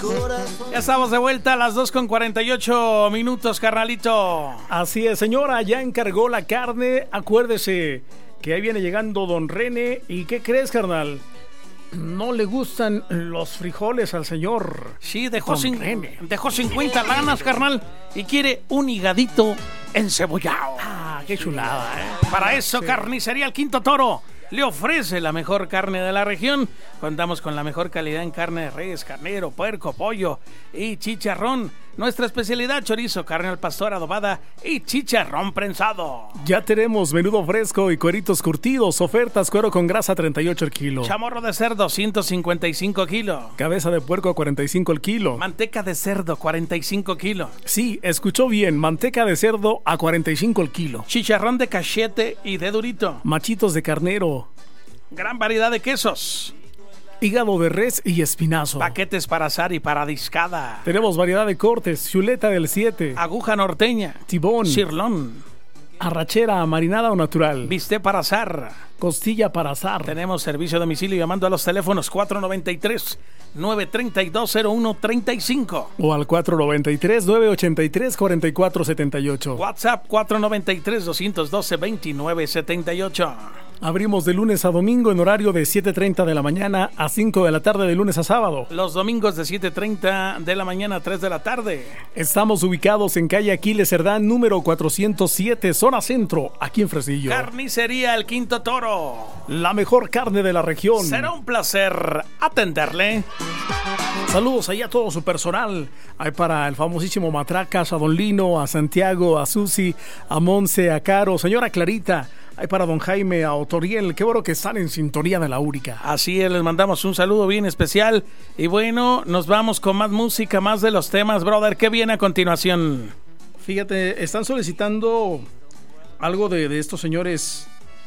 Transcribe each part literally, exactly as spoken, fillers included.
Ya estamos de vuelta a las dos con cuarenta y ocho minutos, carnalito. Así es, señora, ya encargó la carne. Acuérdese que ahí viene llegando don René. ¿Y qué crees, carnal? No le gustan los frijoles al señor. Sí, dejó, cin- dejó cincuenta lanas, carnal, y quiere un higadito encebollado. Ah, qué chulada, ¿eh? Para eso, sí. Carnicería El Quinto Toro le ofrece la mejor carne de la región. Contamos con la mejor calidad en carne de res, carnero, puerco, pollo y chicharrón. Nuestra especialidad: chorizo, carne al pastor adobada y chicharrón prensado. Ya tenemos menudo fresco y cueritos curtidos. Ofertas: cuero con grasa treinta y ocho el kilo. Chamorro de cerdo ciento cincuenta y cinco kilos. Cabeza de puerco cuarenta y cinco el kilo. Manteca de cerdo cuarenta y cinco kilos. Sí, escuchó bien. Manteca de cerdo a cuarenta y cinco el kilo. Chicharrón de cachete y de durito. Machitos de carnero. Gran variedad de quesos. Hígado de res y espinazo. Paquetes para asar y para discada. Tenemos variedad de cortes: chuleta del siete, aguja norteña, tibón, cirlón, arrachera marinada o natural, bistec para asar, costilla para asar. Tenemos servicio a domicilio llamando a los teléfonos cuatro noventa y tres, nueve treinta y dos, cero uno treinta y cinco o al cuatro noventa y tres, nueve ochenta y tres, cuarenta y cuatro setenta y ocho. WhatsApp cuatro noventa y tres, doscientos doce, veintinueve setenta y ocho. Abrimos de lunes a domingo en horario de siete treinta de la mañana a cinco de la tarde, de lunes a sábado. Los domingos de siete treinta de la mañana a tres de la tarde. Estamos ubicados en calle Aquiles Cerdán, número cuatrocientos siete, zona centro, aquí en Fresnillo. Carnicería El Quinto Toro. La mejor carne de la región. Será un placer atenderle. Saludos ahí a todo su personal. Hay para el famosísimo Matracas, a Don Lino, a Santiago, a Susi, a Monse, a Caro, señora Clarita. Hay para don Jaime, a Otoriel. Qué bueno que están en sintonía de la Úrica. Así es, les mandamos un saludo bien especial. Y bueno, nos vamos con más música, más de los temas, brother. ¿Qué viene a continuación? Fíjate, están solicitando algo de, de estos señores,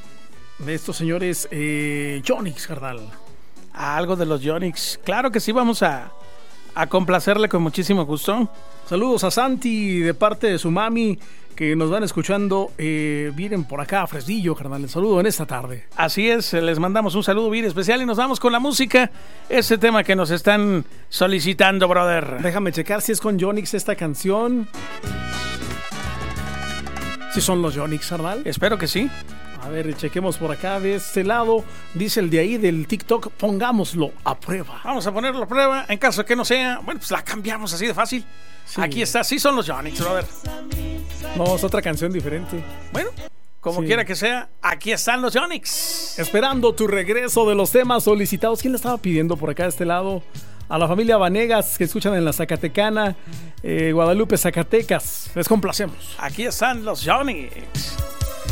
de estos señores eh, Yonix, carnal. Algo de los Yonix. Claro que sí, vamos a, a complacerle con muchísimo gusto. Saludos a Santi de parte de su mami, que nos van escuchando. Eh, vienen por acá a Fresnillo, carnal. Les saludo en esta tarde. Así es, les mandamos un saludo bien especial y nos vamos con la música. Ese tema que nos están solicitando, brother. Déjame checar si es con Yonix esta canción. ¿Sí son los Yonix, carnal? Espero que sí. A ver, chequemos por acá de este lado. Dice el de ahí del TikTok, pongámoslo a prueba. Vamos a ponerlo a prueba. En caso de que no sea, bueno, pues la cambiamos así de fácil. Sí. Aquí está, sí son los Yonix, brother. No, es otra canción diferente. Bueno, como sí. quiera que sea, aquí están los Yonix. Esperando tu regreso de los temas solicitados. ¿Quién le estaba pidiendo por acá de este lado? A la familia Vanegas, que escuchan en la Zacatecana, eh, Guadalupe, Zacatecas. Les complacemos. Aquí están los Yonix.